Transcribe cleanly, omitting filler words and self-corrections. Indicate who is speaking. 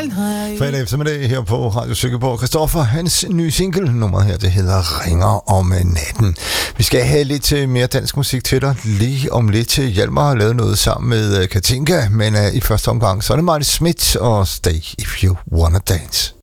Speaker 1: Fredag eftermiddag her på Radio Sønderborg. Christoffer, hans nye single, nummeret her, det hedder Ringer om natten. Vi skal have lidt mere dansk musik til dig lige om lidt. Hjalmar har lavet noget sammen med Katinka, men i første omgang, så er det Marty Smith og Stay If You Wanna Dance.